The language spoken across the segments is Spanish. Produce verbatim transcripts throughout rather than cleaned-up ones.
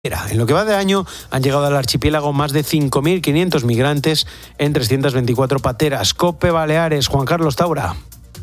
En lo que va de año han llegado al archipiélago más de cinco mil quinientos migrantes en trescientas veinticuatro pateras. COPE Baleares, Juan Carlos Taura.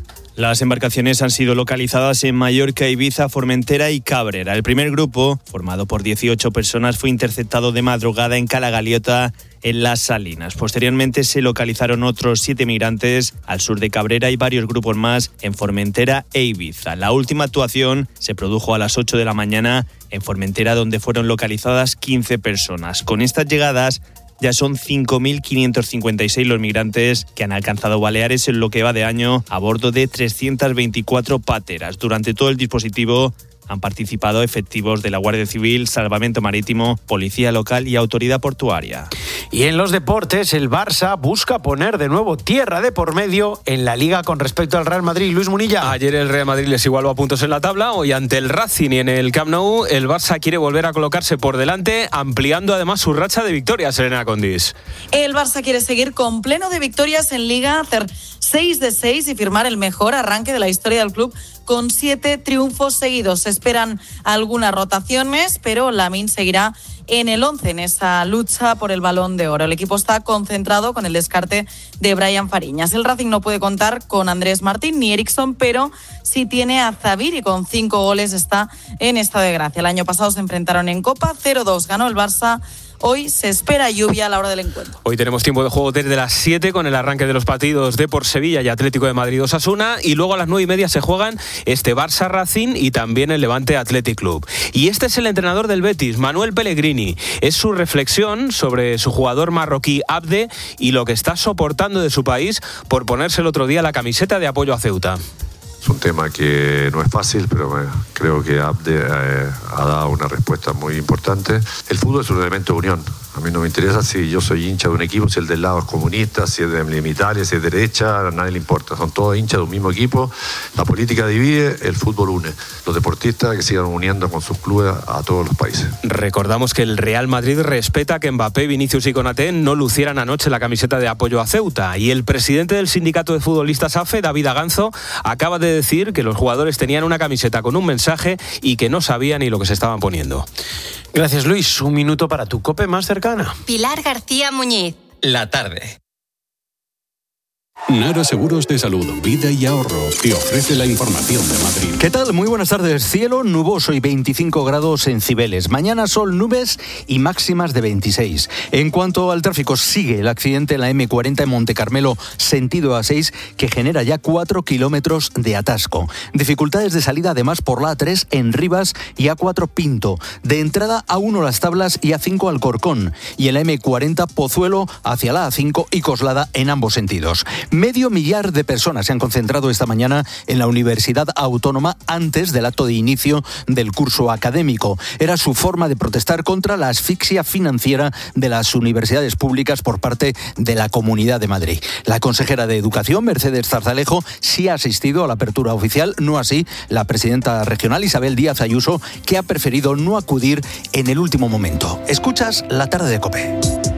Las embarcaciones han sido localizadas en Mallorca, Ibiza, Formentera y Cabrera. El primer grupo, formado por dieciocho personas, fue interceptado de madrugada en Cala Galiota, en Las Salinas. Posteriormente se localizaron otros siete migrantes al sur de Cabrera y varios grupos más en Formentera e Ibiza. La última actuación se produjo a las ocho de la mañana en Formentera, donde fueron localizadas quince personas. Con estas llegadas ya son cinco mil quinientos cincuenta y seis los migrantes que han alcanzado Baleares en lo que va de año a bordo de trescientas veinticuatro pateras. Durante todo el dispositivo han participado efectivos de la Guardia Civil, Salvamento Marítimo, Policía Local y Autoridad Portuaria. Y en los deportes, el Barça busca poner de nuevo tierra de por medio en la Liga con respecto al Real Madrid. Luis Munilla. Ayer el Real Madrid les igualó a puntos en la tabla. Hoy ante el Racing y en el Camp Nou, el Barça quiere volver a colocarse por delante, ampliando además su racha de victorias, Elena Condis. El Barça quiere seguir con pleno de victorias en Liga, hacer seis de seis y firmar el mejor arranque de la historia del club con siete triunfos seguidos. Se esperan algunas rotaciones, pero Lamine seguirá en el once en esa lucha por el Balón de Oro. El equipo está concentrado con el descarte de Brian Fariñas. El Racing no puede contar con Andrés Martín ni Eriksson, pero sí tiene a Zavir y con cinco goles está en estado de gracia. El año pasado se enfrentaron en Copa, cero dos ganó el Barça. Hoy se espera lluvia a la hora del encuentro. Hoy tenemos tiempo de juego desde las siete con el arranque de los partidos de por Sevilla y Atlético de Madrid Osasuna, y luego a las nueve y media se juegan este Barça Racing y también el Levante Athletic Club. Y este es el entrenador del Betis, Manuel Pellegrini. Es su reflexión sobre su jugador marroquí Abde y lo que está soportando de su país por ponerse el otro día la camiseta de apoyo a Ceuta. Es un tema que no es fácil, pero creo que Abde eh, ha dado una respuesta muy importante. El fútbol es un elemento de unión. A mí no me interesa si yo soy hincha de un equipo, si el del lado es comunista, si es de Italia, si es de derecha, a nadie le importa. Son todos hinchas de un mismo equipo. La política divide, el fútbol une. Los deportistas que sigan uniendo con sus clubes a todos los países. Recordamos que el Real Madrid respeta que Mbappé, Vinicius y Konaté no lucieran anoche la camiseta de apoyo a Ceuta. Y el presidente del sindicato de futbolistas AFE, David Aganzo, acaba de decir que los jugadores tenían una camiseta con un mensaje y que no sabían ni lo que se estaban poniendo. Gracias, Luis. Un minuto para tu COPE más cercana. Pilar García Muñiz. La tarde. Nara Seguros de Salud, Vida y Ahorro te ofrece la información de Madrid. ¿Qué tal? Muy buenas tardes. Cielo nuboso y veinticinco grados en Cibeles. Mañana sol, nubes y máximas de veintiséis. En cuanto al tráfico, sigue el accidente en la eme cuarenta en Montecarmelo, sentido A seis, que genera ya cuatro kilómetros de atasco. Dificultades de salida además por la A tres en Rivas y A cuatro Pinto. De entrada A uno Las Tablas y A cinco Alcorcón. Y en la eme cuarenta Pozuelo hacia la A cinco y Coslada en ambos sentidos. Medio millar de personas se han concentrado esta mañana en la Universidad Autónoma antes del acto de inicio del curso académico. Era su forma de protestar contra la asfixia financiera de las universidades públicas por parte de la Comunidad de Madrid. La consejera de Educación, Mercedes Zarzalejo, sí ha asistido a la apertura oficial, no así la presidenta regional Isabel Díaz Ayuso, que ha preferido no acudir en el último momento. Escuchas La Tarde de COPE.